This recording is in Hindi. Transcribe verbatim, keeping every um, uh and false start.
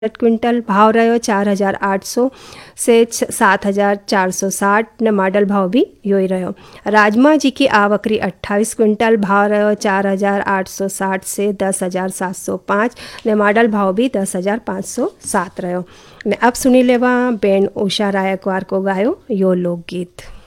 क्विंटल भाव रह्यो चार हज़ार आठ सौ से सात हज़ार चार सौ साठ ने मॉडल भाव भी यो ही रह्यो। राजमा जी की आवकरी अट्ठाईस क्विंटल भाव रह्यो चार हज़ार आठ सौ साठ से दस हज़ार सात सौ पाँच ने मॉडल भाव भी दस हज़ार पाँच सौ सात रह्यो। ने अब सुनी लेवा बेन उषा रायकवार को गायो यो लोकगीत।